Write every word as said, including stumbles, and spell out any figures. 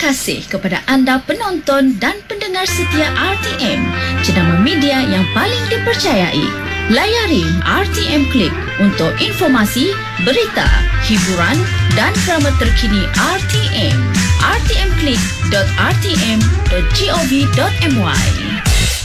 kasih kepada anda penonton dan pendengar setia R T M, jenama media yang paling dipercayai. Layari R T M Click untuk informasi, berita, hiburan dan drama terkini R T M. r t m click dot r t m dot gov dot my